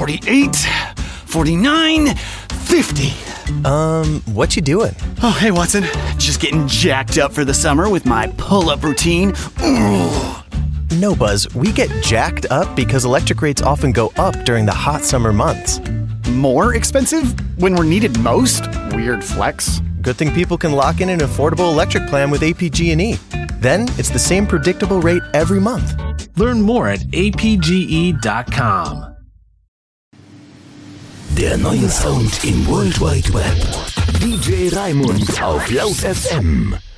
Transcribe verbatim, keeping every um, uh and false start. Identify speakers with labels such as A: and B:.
A: forty-eight, forty-nine, fifty.
B: Um, what you doing?
A: Oh, hey, Watson. Just getting jacked up for the summer with my pull-up routine. Ooh.
B: No, Buzz, we get jacked up because electric rates often go up during the hot summer months.
A: More expensive when we're needed most? Weird flex.
B: Good thing people can lock in an affordable electric plan with A P G and E. Then it's the same predictable rate every month.
C: Learn more at A P G E dot com.
D: Der neue Sound im World Wide Web. D J Raimund auf Laut F M.